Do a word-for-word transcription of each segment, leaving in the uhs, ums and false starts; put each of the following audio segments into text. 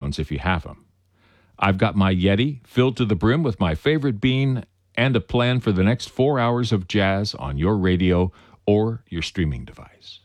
headphones if you have them. I've got my Yeti filled to the brim with my favorite bean and a plan for the next four hours of jazz on your radio or your streaming device.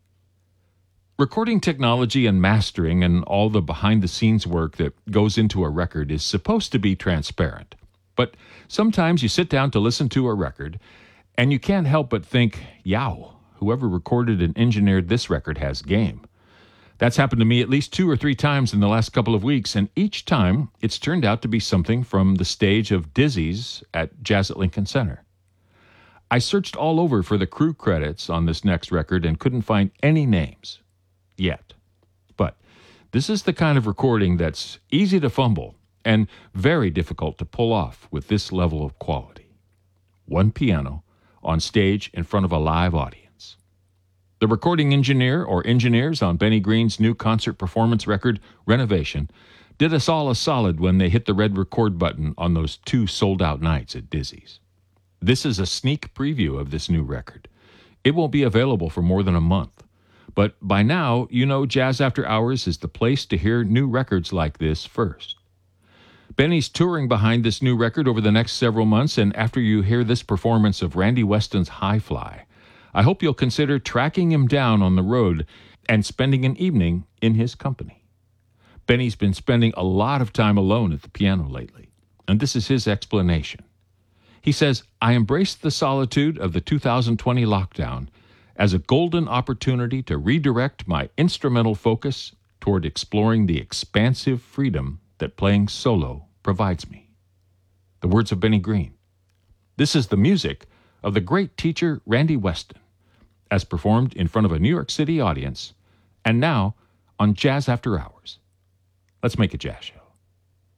Recording technology and mastering and all the behind-the-scenes work that goes into a record is supposed to be transparent. But sometimes you sit down to listen to a record, and you can't help but think, yow, whoever recorded and engineered this record has game. That's happened to me at least two or three times in the last couple of weeks, and each time it's turned out to be something from the stage of Dizzy's at Jazz at Lincoln Center. I searched all over for the crew credits on this next record and couldn't find any names yet. But this is the kind of recording that's easy to fumble and very difficult to pull off with this level of quality. One piano on stage in front of a live audience. The recording engineer or engineers on Benny Green's new concert performance record, Renovation, did us all a solid when they hit the red record button on those two sold-out nights at Dizzy's. This is a sneak preview of this new record. It won't be available for more than a month. But by now, you know Jazz After Hours is the place to hear new records like this first. Benny's touring behind this new record over the next several months, and after you hear this performance of Randy Weston's High Fly, I hope you'll consider tracking him down on the road and spending an evening in his company. Benny's been spending a lot of time alone at the piano lately, and this is his explanation. He says, I embraced the solitude of the two thousand twenty lockdown as a golden opportunity to redirect my instrumental focus toward exploring the expansive freedom that playing solo provides me. The words of Benny Green. This is the music of the great teacher Randy Weston, as performed in front of a New York City audience, and now on Jazz After Hours. Let's make a jazz show.